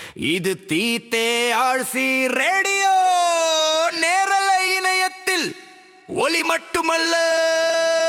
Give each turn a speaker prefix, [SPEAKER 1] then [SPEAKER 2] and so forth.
[SPEAKER 1] இது தீத்தே ஆழ்சி ரேடியோ நேரலை இணையத்தில் ஒலி மட்டுமல்ல